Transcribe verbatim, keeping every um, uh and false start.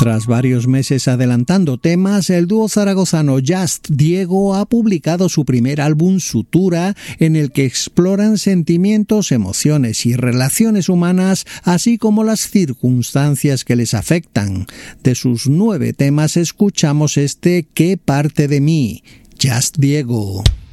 Tras varios meses adelantando temas, el dúo zaragozano Just Diego ha publicado su primer álbum Sutura, en el que exploran sentimientos, emociones y relaciones humanas, así como las circunstancias que les afectan. De sus nueve temas escuchamos este ¿Qué parte de mí? Just Diego.